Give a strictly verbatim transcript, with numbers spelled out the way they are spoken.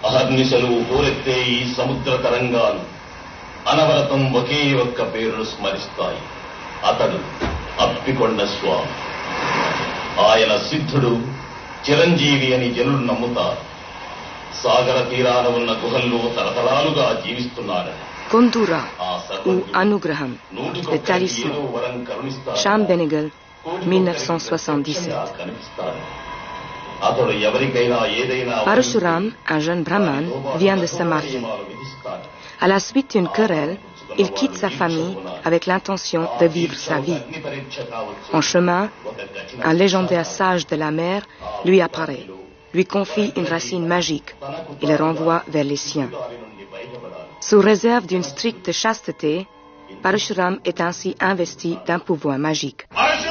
అహర్నిశలు హోరెత్తే ఈ సముద్ర తరంగాలు అనవరతం ఒకే ఒక్క పేరును స్మరిస్తాయి. అతడు అప్పికొండ స్వామి. ఆయన సిద్ధుడు, చిరంజీవి అని జనులు నమ్ముతారు. సాగర తీరాన ఉన్న గుహల్లో తరతరాలుగా జీవిస్తున్నారు. Kondura ou Anugraham, le talisman. Cham Benegal, mille neuf cent soixante-dix-sept. Parashuram, un jeune brahman, vient de se marier. À la suite d'une querelle, il quitte sa famille avec l'intention de vivre sa vie. En chemin, un légendaire sage de la mer lui apparaît, lui confie une racine magique et le renvoie vers les siens. Sous réserve d'une stricte chasteté, Parashuram est ainsi investi d'un pouvoir magique.